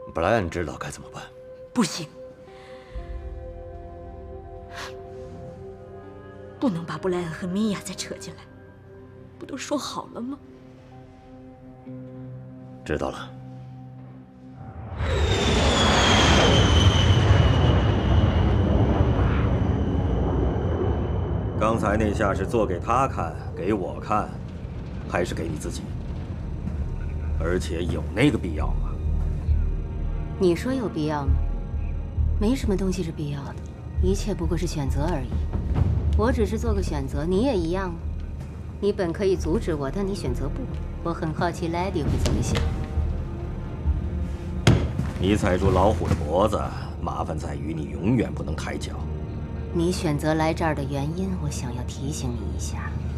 布莱恩知道该怎么办。 不行，不能把布莱恩和米娅再扯进来，不都说好了吗？ 知道了。刚才那下是做给他看，给我看，还是给你自己？而且有那个必要吗？ 你说有必要吗？没什么东西是必要的，一切不过是选择而已。我只是做个选择，你也一样。你本可以阻止我，但你选择不。我很好奇 Lady 会怎么想。 你踩住老虎的脖子，麻烦在于你永远不能抬脚。 你选择来这儿的原因，我想要提醒你一下。